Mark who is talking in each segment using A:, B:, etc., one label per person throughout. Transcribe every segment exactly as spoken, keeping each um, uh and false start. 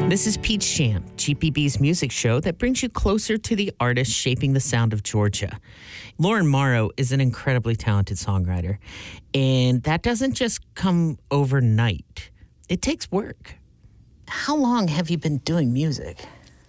A: This is Peach Jam, G P B's music show that brings you closer to the artists shaping the sound of Georgia. Lauren Morrow is an incredibly talented songwriter, and that doesn't just come overnight. It takes work. How long have you been doing music?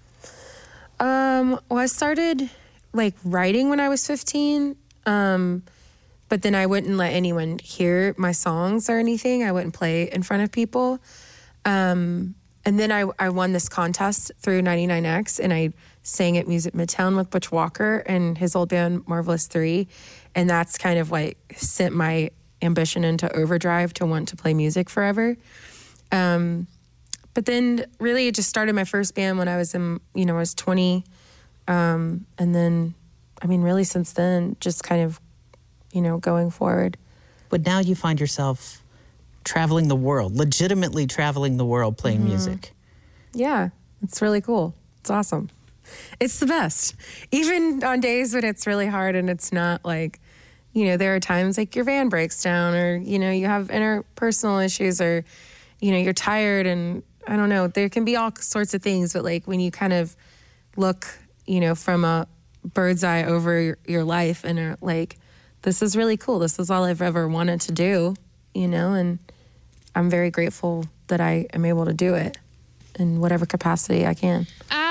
B: Um, well, I started like writing when I was fifteen, um, but then I wouldn't let anyone hear my songs or anything. I wouldn't play in front of people. Um, and then I, I won this contest through ninety-nine X, and I sang at Music Midtown with Butch Walker and his old band Marvelous Three. And that's kind of like sent my ambition into overdrive to want to play music forever. Um, but then really it just started my first band when I was in, you know, I was twenty. Um, and then, I mean, really since then, just kind of, you know, going forward.
A: But now you find yourself traveling the world, legitimately traveling the world playing mm-hmm. music.
B: Yeah, it's really cool. It's awesome. It's the best. Even on days when it's really hard and it's not like, you know, there are times like your van breaks down or, you know, you have interpersonal issues or, you know, you're tired and I don't know, there can be all sorts of things, but like when you kind of look, you know, from a bird's eye over your, your life and are like, this is really cool. This is all I've ever wanted to do, you know, and I'm very grateful that I am able to do it in whatever capacity I can.
C: I